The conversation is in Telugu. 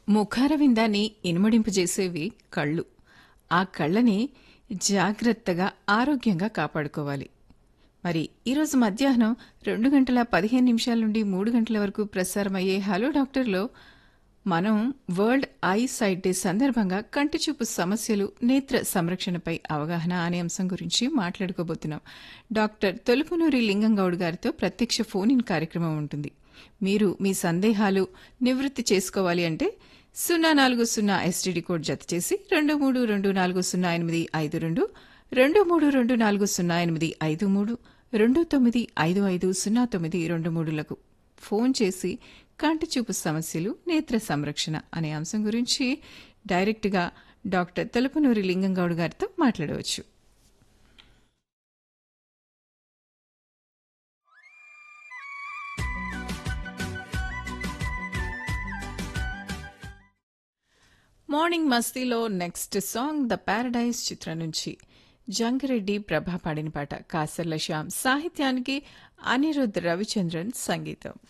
ముఖారవిందాన్ని ఇనుమడింపజేసేవి కళ్ళు. ఆ కళ్ళని జాగ్రత్తగా, ఆరోగ్యంగా కాపాడుకోవాలి. మరి ఈరోజు మధ్యాహ్నం 2:15 నుండి 3 గంటల వరకు ప్రసారమయ్యే హలో డాక్టర్లో మనం వరల్డ్ ఐ సైట్ డే సందర్భంగా కంటిచూపు సమస్యలు, నేత్ర సంరక్షణపై అవగాహన అనే అంశం గురించి మాట్లాడుకోబోతున్నాం. డాక్టర్ తొలుపునూరి లింగంగౌడ్ గారితో ప్రత్యక్ష ఫోన్ ఇన్ కార్యక్రమం ఉంటుంది. మీరు మీ సందేహాలు నివృత్తి చేసుకోవాలి అంటే 040 ఎస్టీడీ కోడ్ జత చేసి 23240852, 23240853, 29550923లకు ఫోన్ చేసి కంటి చూపు సమస్యలు, నేత్ర సంరక్షణ అనే అంశం గురించి డైరెక్ట్గా డాక్టర్ తలుపునూరి లింగంగౌడ్ గారితో మాట్లాడవచ్చు. Morning మస్తీలో next song the paradise చిత్రం నుంచి జంగిరెడ్డి ప్రభా పాడిన పాట. కాసర్ల శ్యామ్ సాహిత్యానికి అనిరుద్ రవిచంద్రన్ సంగీతం.